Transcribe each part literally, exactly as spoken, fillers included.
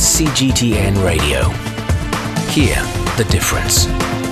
C G T N Radio. Hear the difference.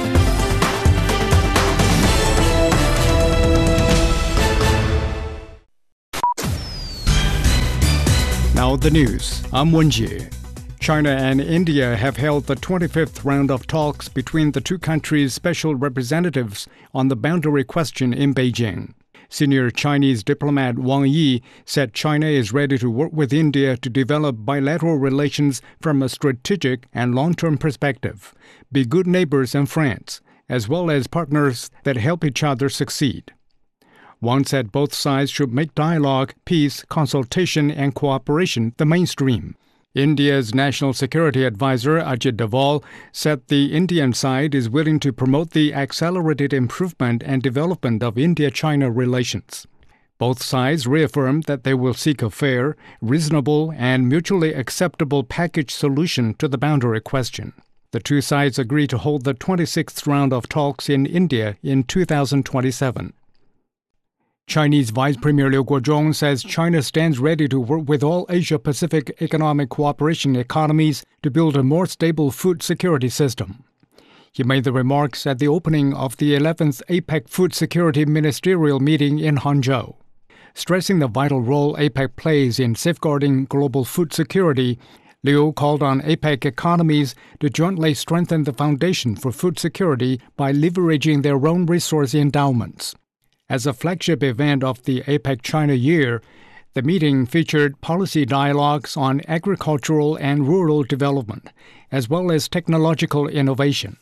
Now the news. I'm Wenjie. China and India have held the twenty-fifth round of talks between the two countries' special representatives on the boundary question in Beijing. Senior Chinese diplomat Wang Yi said China is ready to work with India to develop bilateral relations from a strategic and long-term perspective, be good neighbors and friends, as well as partners that help each other succeed. Wang said both sides should make dialogue, peace, consultation, and cooperation the mainstream. India's National Security Advisor Ajit Doval said the Indian side is willing to promote the accelerated improvement and development of India-China relations. Both sides reaffirmed that they will seek a fair, reasonable, and mutually acceptable package solution to the boundary question. The two sides agreed to hold the twenty-sixth round of talks in India in two thousand twenty-seven. Chinese Vice Premier Liu Guozhong says China stands ready to work with all Asia-Pacific Economic Cooperation economies to build a more stable food security system. He made the remarks at the opening of the eleventh APEC Food Security Ministerial meeting in Hangzhou. Stressing the vital role APEC plays in safeguarding global food security, Liu called on APEC economies to jointly strengthen the foundation for food security by leveraging their own resource endowments. As a flagship event of the APEC China Year, the meeting featured policy dialogues on agricultural and rural development, as well as technological innovation.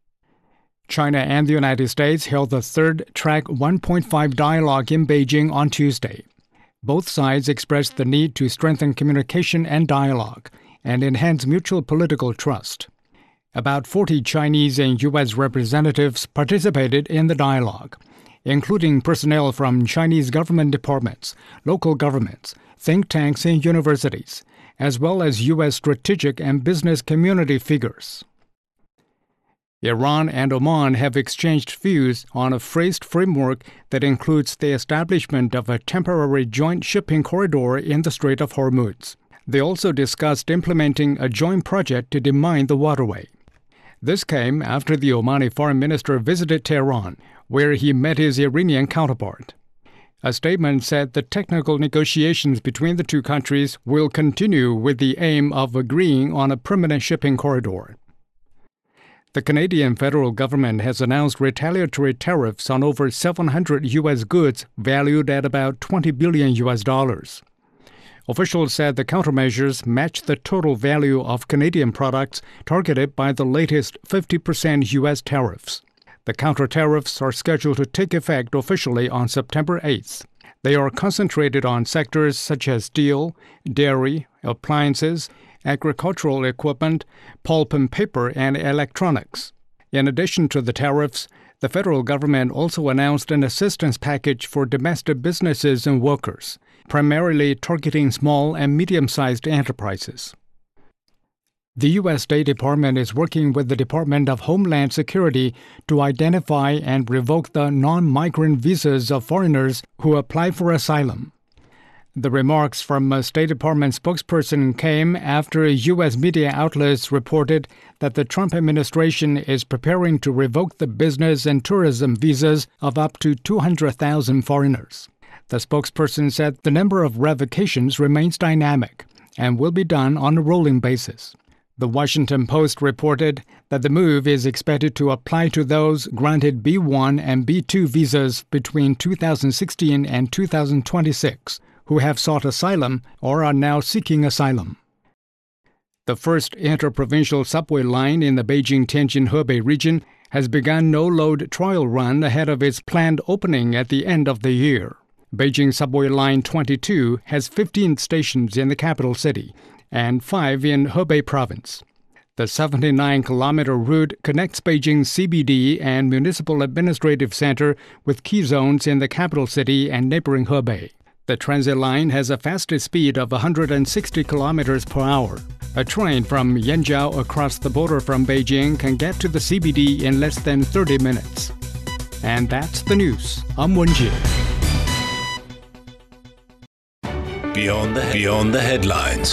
China and the United States held the third Track one point five dialogue in Beijing on Tuesday. Both sides expressed the need to strengthen communication and dialogue and enhance mutual political trust. About forty Chinese and U S representatives participated in the dialogue, including personnel from Chinese government departments, local governments, think tanks and universities, as well as U S strategic and business community figures. Iran and Oman have exchanged views on a phrased framework that includes the establishment of a temporary joint shipping corridor in the Strait of Hormuz. They also discussed implementing a joint project to demine the waterway. This came after the Omani foreign minister visited Tehran, where he met his Iranian counterpart. A statement said the technical negotiations between the two countries will continue with the aim of agreeing on a permanent shipping corridor. The Canadian federal government has announced retaliatory tariffs on over seven hundred U S goods valued at about twenty billion U S dollars. Officials said the countermeasures match the total value of Canadian products targeted by the latest fifty percent U S tariffs. The counter-tariffs are scheduled to take effect officially on September eighth. They are concentrated on sectors such as steel, dairy, appliances, agricultural equipment, pulp and paper, and electronics. In addition to the tariffs, the federal government also announced an assistance package for domestic businesses and workers, primarily targeting small and medium-sized enterprises. The U S State Department is working with the Department of Homeland Security to identify and revoke the non-migrant visas of foreigners who apply for asylum. The remarks from a State Department spokesperson came after U S media outlets reported that the Trump administration is preparing to revoke the business and tourism visas of up to two hundred thousand foreigners. The spokesperson said the number of revocations remains dynamic and will be done on a rolling basis. The Washington Post reported that the move is expected to apply to those granted B one and B two visas between two thousand sixteen and two thousand twenty-six, who have sought asylum or are now seeking asylum. The first interprovincial subway line in the Beijing-Tianjin-Hebei region has begun no-load trial run ahead of its planned opening at the end of the year. Beijing Subway Line twenty-two has fifteen stations in the capital city and five in Hebei province. The seventy-nine kilometer route connects Beijing's C B D and Municipal Administrative Center with key zones in the capital city and neighboring Hebei. The transit line has a fastest speed of one hundred sixty kilometers per hour. A train from Yanjiao across the border from Beijing can get to the C B D in less than thirty minutes. And that's the news. I'm Wenjie. Beyond the, beyond the headlines.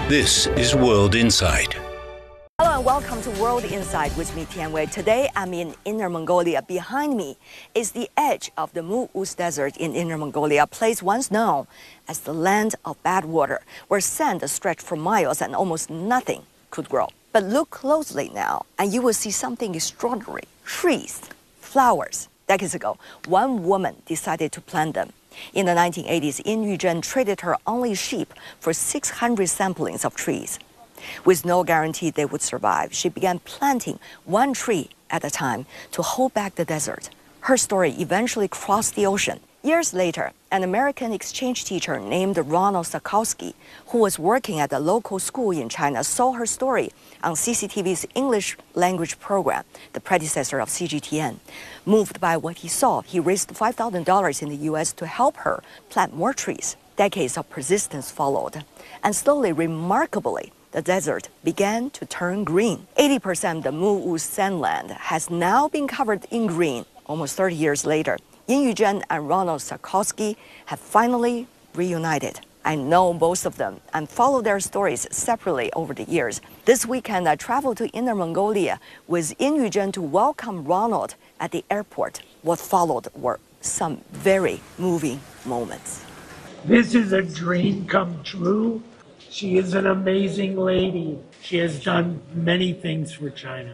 This is World Insight. Hello and welcome to World Insight with me, Tian Wei. Today I'm in Inner Mongolia. Behind me is the edge of the Mu-Uz Desert in Inner Mongolia, a place once known as the land of bad water, where sand stretched for miles and almost nothing could grow. But look closely now and you will see something extraordinary. Trees, flowers. Decades ago, one woman decided to plant them. In the nineteen eighties, Yin Yuzhen traded her only sheep for six hundred samplings of trees. With no guarantee they would survive, she began planting one tree at a time to hold back the desert. Her story eventually crossed the ocean. Years later, an American exchange teacher named Ronald Sakowski, who was working at a local school in China, saw her story on C C T V's English language program, the predecessor of C G T N. Moved by what he saw, he raised five thousand dollars in the U S to help her plant more trees. Decades of persistence followed, and slowly, remarkably, the desert began to turn green. eighty percent of the Mu-Uz sandland has now been covered in green. Almost thirty years later, Yin Yuzhen and Ronald Sakowski have finally reunited. I know both of them and followed their stories separately over the years. This weekend, I traveled to Inner Mongolia with Yin Yuzhen to welcome Ronald at the airport. What followed were some very moving moments. This is a dream come true. She is an amazing lady. She has done many things for China.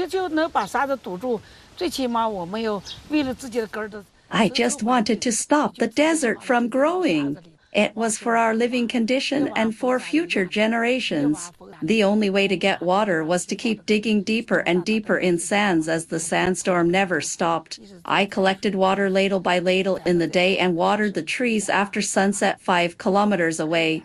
I just wanted to stop the desert from growing. It was for our living condition and for future generations. The only way to get water was to keep digging deeper and deeper in sands as the sandstorm never stopped. I collected water ladle by ladle in the day and watered the trees after sunset five kilometers away.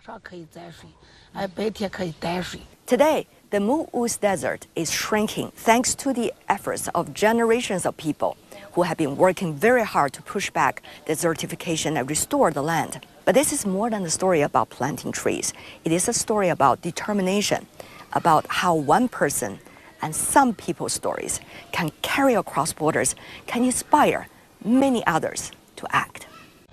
Today, the Mu-Uz Desert is shrinking thanks to the efforts of generations of people who have been working very hard to push back desertification and restore the land. But this is more than a story about planting trees. It is a story about determination, about how one person and some people's stories can carry across borders, can inspire many others to act.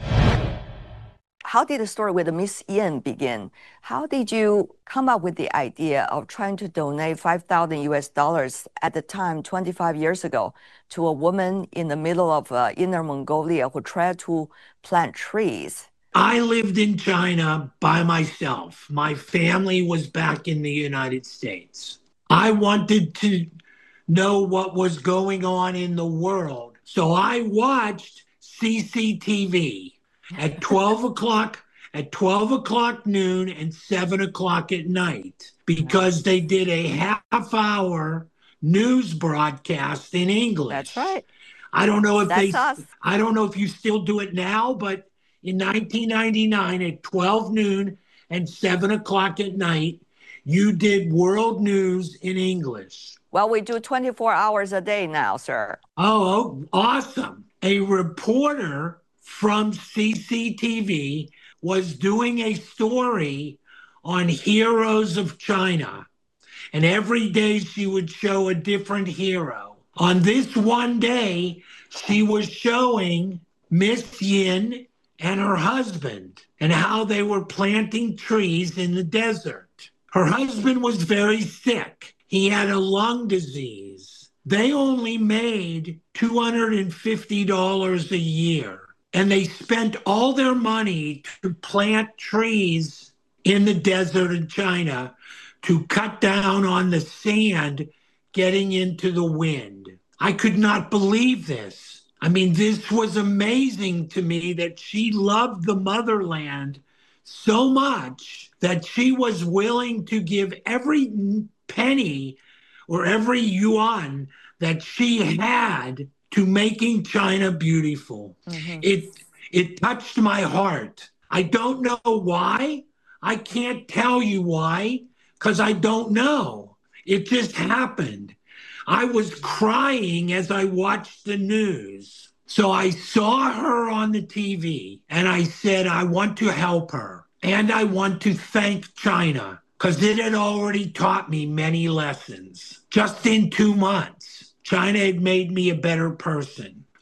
How did the story with Miss Yin begin? How did you come up with the idea of trying to donate five thousand U S dollars at the time, twenty-five years ago, to a woman in the middle of uh, Inner Mongolia who tried to plant trees? I lived in China by myself. My family was back in the United States. I wanted to know what was going on in the world. So I watched C C T V. At twelve o'clock, at twelve o'clock noon and seven o'clock at night, because they did a half hour news broadcast in English. That's right. I don't know if That's they, us. I don't know if you still do it now, but in nineteen ninety-nine at twelve noon and seven o'clock at night, you did world news in English. Well, we do twenty-four hours a day now, sir. Oh, awesome. A reporter from C C T V was doing a story on heroes of China. And every day she would show a different hero. On this one day, she was showing Miss Yin and her husband and how they were planting trees in the desert. Her husband was very sick. He had a lung disease. They only made two hundred fifty dollars a year. And they spent all their money to plant trees in the desert in China to cut down on the sand getting into the wind. I could not believe this. I mean, this was amazing to me that she loved the motherland so much that she was willing to give every penny or every yuan that she had to making China beautiful. Mm-hmm. It it touched my heart. I don't know why. I can't tell you why, because I don't know. It just happened. I was crying as I watched the news. So I saw her on the T V and I said, I want to help her. And I want to thank China because it had already taught me many lessons. Just in two months, China had made me a better person.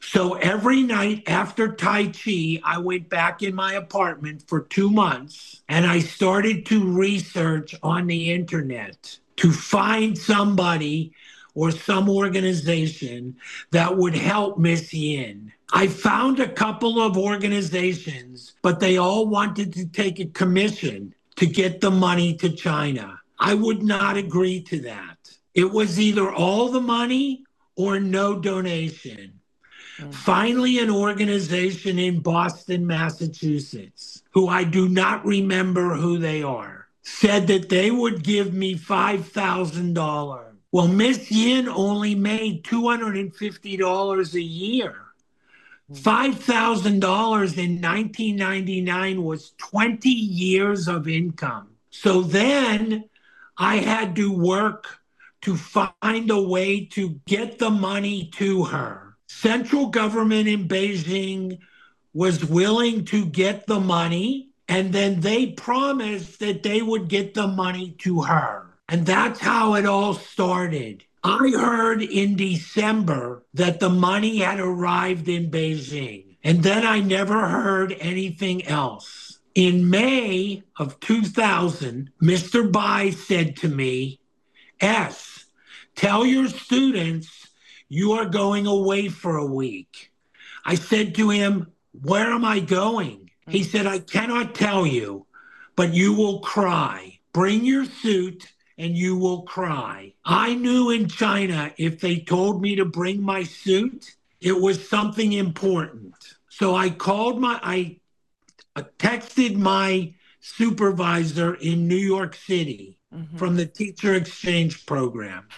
So every night after Tai Chi, I went back in my apartment for two months and I started to research on the internet to find somebody or some organization that would help Miss Yin. I found a couple of organizations, but they all wanted to take a commission to get the money to China. I would not agree to that. It was either all the money or no donation. Mm-hmm. Finally, an organization in Boston, Massachusetts, who I do not remember who they are, said that they would give me five thousand dollars. Well, Miss Yin only made two hundred fifty dollars a year. five thousand dollars in nineteen ninety-nine was twenty years of income. So then I had to work to find a way to get the money to her. Central government in Beijing was willing to get the money, and then they promised that they would get the money to her. And that's how it all started. I heard in December that the money had arrived in Beijing, and then I never heard anything else. In May of two thousand, Mister Bai said to me, S, tell your students you are going away for a week. I said to him, where am I going? He said, I cannot tell you, but you will cry. Bring your suit and you will cry. I knew in China, if they told me to bring my suit, it was something important. So I called my, I texted my supervisor in New York City mm-hmm. from the teacher exchange program.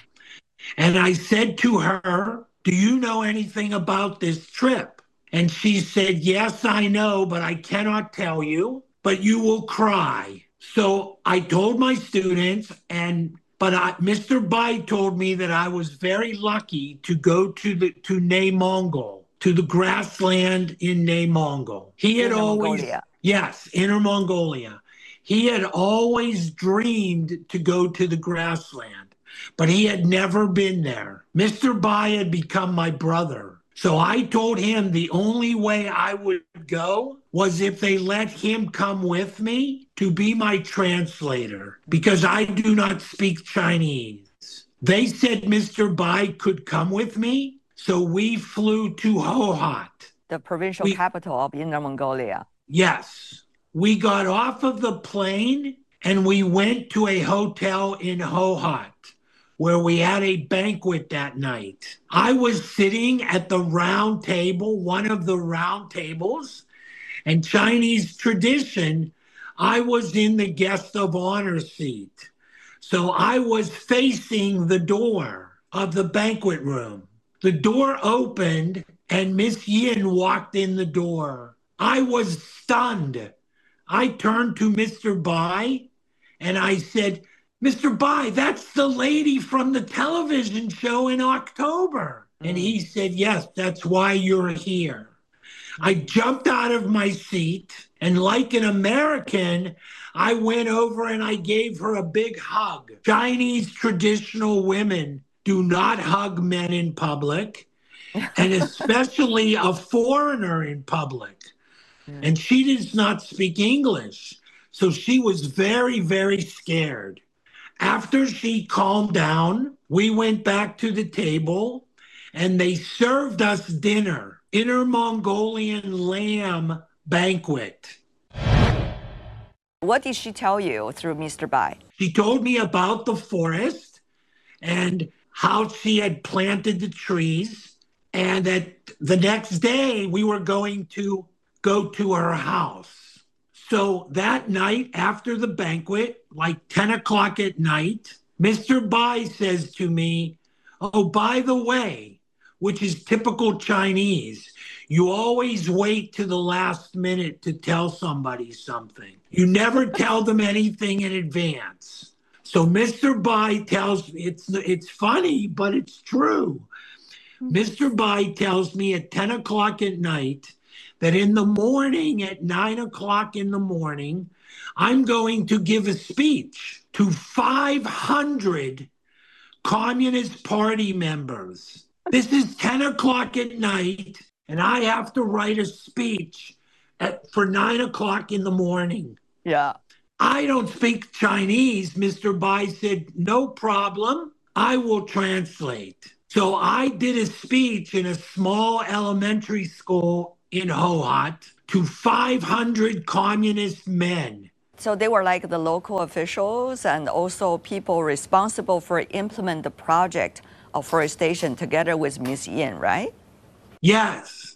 And I said to her, do you know anything about this trip? And she said, yes, I know, but I cannot tell you, but you will cry. So I told my students, and but I, Mister Bai told me that I was very lucky to go to the to内蒙古, to the grassland in内蒙古. He had Inner always, Mongolia. yes, Inner Mongolia. He had always dreamed to go to the grassland, but he had never been there. Mister Bai had become my brother. So I told him the only way I would go was if they let him come with me to be my translator, because I do not speak Chinese. They said Mister Bai could come with me, so we flew to Hohhot, the provincial we, capital of Inner Mongolia. Yes. We got off of the plane and we went to a hotel in Hohhot, where we had a banquet that night. I was sitting at the round table, one of the round tables, and Chinese tradition, I was in the guest of honor seat. So I was facing the door of the banquet room. The door opened and Miss Yin walked in the door. I was stunned. I turned to Mister Bai and I said, Mister Bai, that's the lady from the television show in October. Mm. And he said, yes, that's why you're here. I jumped out of my seat, and like an American, I went over and I gave her a big hug. Chinese traditional women do not hug men in public, and especially a foreigner in public. Mm. And she does not speak English, so she was very, very scared. After she calmed down, we went back to the table and they served us dinner, Inner Mongolian lamb banquet. What did she tell you through Mister Bai? She told me about the forest and how she had planted the trees, and that the next day we were going to go to her house. So that night after the banquet, like ten o'clock at night, Mister Bai says to me, oh, by the way, which is typical Chinese, you always wait to the last minute to tell somebody something. You never tell them anything in advance. So Mister Bai tells me, it's, it's funny, but it's true. Mister Bai tells me at ten o'clock at night, that in the morning, at nine o'clock in the morning, I'm going to give a speech to five hundred Communist Party members. This is ten o'clock at night, and I have to write a speech at, for nine o'clock in the morning. Yeah. I don't speak Chinese. Mister Bai said, no problem. I will translate. So I did a speech in a small elementary school in Hohhot to five hundred communist men. So they were like the local officials and also people responsible for implement the project of forestation together with Miss Yin, right? Yes.